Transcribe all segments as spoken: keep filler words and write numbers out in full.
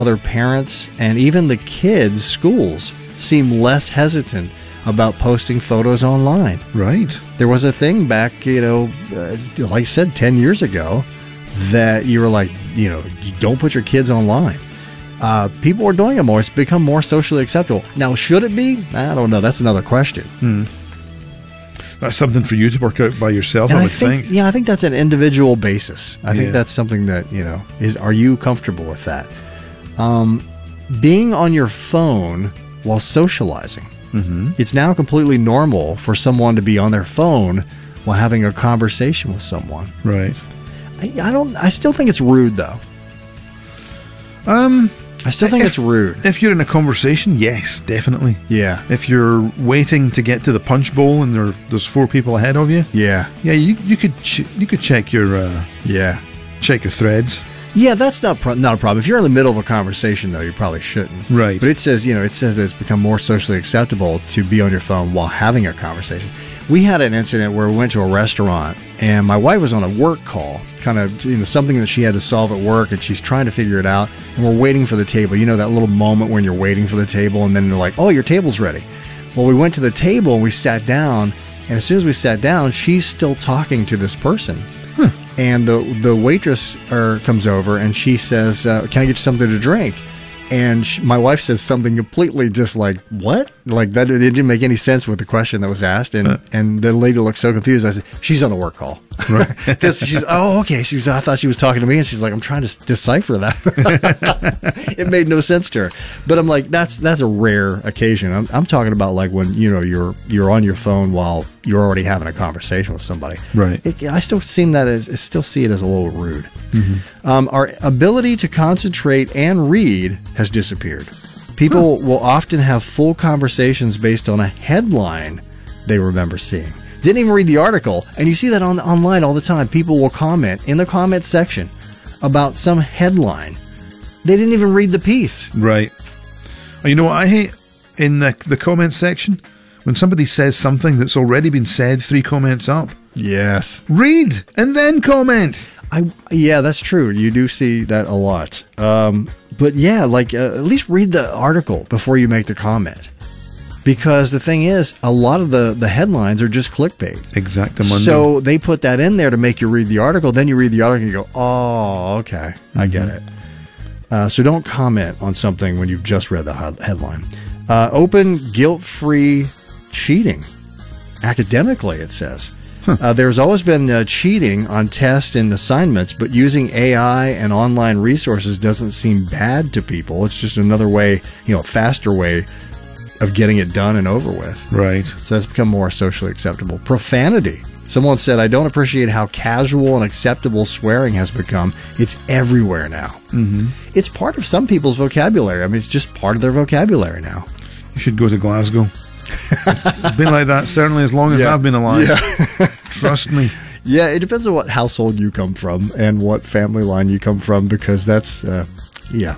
other parents and even the kids' schools seem less hesitant about posting photos online. Right. There was a thing back, you know, uh, like I said, ten years ago, that you were like, you know, you don't put your kids online. Uh, people are doing it more. It's become more socially acceptable. Now, should it be? I don't know. That's another question. Hmm. That's something for you to work out by yourself, And I I would think, think. yeah, I think that's an individual basis. I Yeah. think that's something that, you know, is, are you comfortable with that? Um, being on your phone while socializing. Mm-hmm. It's now completely normal for someone to be on their phone while having a conversation with someone. Right. I, I don't. I still think it's rude, though. Um, I still think if, it's rude. If you're in a conversation, yes, definitely. Yeah. If you're waiting to get to the punch bowl and there, there's four people ahead of you, Yeah. yeah, you you could ch- you could check your uh, Yeah. check your threads. Yeah, that's not pro- not a problem. If you're in the middle of a conversation, though, you probably shouldn't. Right. But it says, you know, it says that it's become more socially acceptable to be on your phone while having a conversation. We had an incident where we went to a restaurant, and my wife was on a work call, kind of, you know, something that she had to solve at work, and she's trying to figure it out, and we're waiting for the table. You know, that little moment when you're waiting for the table, and then they're like, oh, your table's ready. Well, we went to the table, and we sat down, and as soon as we sat down, she's still talking to this person. Huh. And the the waitress er, comes over and she says, uh, "Can I get you something to drink?" And she, my wife says something completely just like, "What?" Like that. It didn't make any sense with the question that was asked. And Uh. and the lady looked so confused. I said, "She's on a work call." Right. Because she's, oh, okay. She's, I thought she was talking to me, and she's like, I'm trying to s- decipher that. It made no sense to her. But I'm like, that's that's a rare occasion. I'm, I'm talking about like when, you know, you're you're on your phone while you're already having a conversation with somebody. Right. It, I still seem that as I still see it as a little rude. Um, our ability to concentrate and read has disappeared. People will often have full conversations based on a headline they remember seeing. Didn't even read the article, and you see that on online all the time. People will comment in the comment section about some headline. They didn't even read the piece. Right. Oh, you know what I hate in the the comment section? When somebody says something that's already been said three comments up. Yes. Read and then comment. I yeah, that's true. You do see that a lot. Um, but yeah, like uh, at least read the article before you make the comment, because the thing is, a lot of the the headlines are just clickbait. Exactamundo. So they put that in there to make you read the article. Then you read the article and you go, "Oh, okay, I get it." Uh, so don't comment on something when you've just read the he- headline. Uh, open guilt-free cheating academically, it says. Huh. Uh, there's always been uh, cheating on tests and assignments, but using A I and online resources doesn't seem bad to people. It's just another way, you know, a faster way of getting it done and over with. Right. So that's become more socially acceptable. Profanity. Someone said, I don't appreciate how casual and acceptable swearing has become. It's everywhere now. Mm-hmm. It's part of some people's vocabulary. I mean, it's just part of their vocabulary now. You should go to Glasgow. It's been like that certainly as long as Yeah. I've been alive. Yeah. Trust me. Yeah, it depends on what household you come from and what family line you come from, because that's, uh, yeah.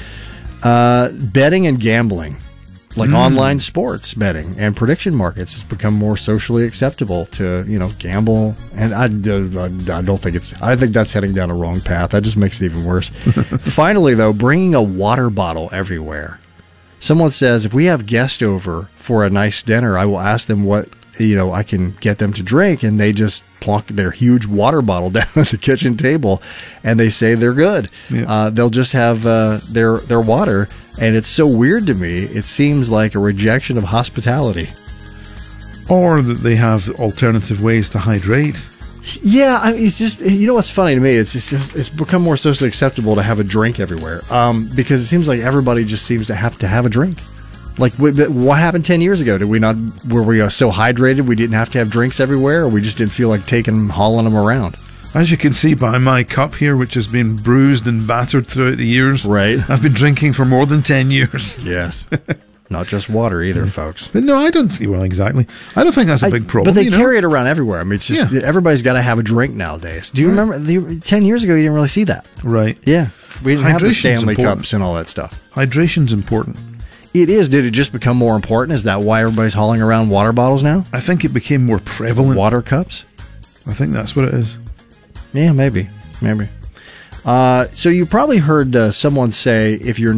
Uh, betting and gambling, like Mm. online sports betting and prediction markets, has become more socially acceptable to, you know, gamble. And I, uh, I don't think it's, I think that's heading down a wrong path. That just makes it even worse. Finally, though, bringing a water bottle everywhere. Someone says, if we have guests over for a nice dinner, I will ask them what, you know, I can get them to drink, and they just plunk their huge water bottle down at the kitchen table, and they say they're good. Yeah. Uh, they'll just have uh, their their water, and it's so weird to me. It seems like a rejection of hospitality. Or that they have alternative ways to hydrate. Yeah, I mean, it's just, you know what's funny to me? It's just, it's become more socially acceptable to have a drink everywhere, um, because it seems like everybody just seems to have to have a drink. Like, what happened ten years ago? Did we not, were we so hydrated we didn't have to have drinks everywhere, or we just didn't feel like taking them, hauling them around? As you can see by my cup here, which has been bruised and battered throughout the years, Right. I've been drinking for more than ten years. Yes. Not just water either, folks. But no, I don't think, well, exactly. I don't think that's a I- big problem. But they you know? carry it around everywhere. I mean, it's just, Yeah. everybody's got to have a drink nowadays. Do you remember, the, ten years ago, you didn't really see that. Right. Yeah. We didn't have the Hydration's Stanley important. Cups and all that stuff. Hydration's important. It is. Did it just become more important? Is that why everybody's hauling around water bottles now? I think it became more prevalent. Water cups? I think that's what it is. Yeah, maybe. Maybe. Uh, so you probably heard uh, someone say, if you're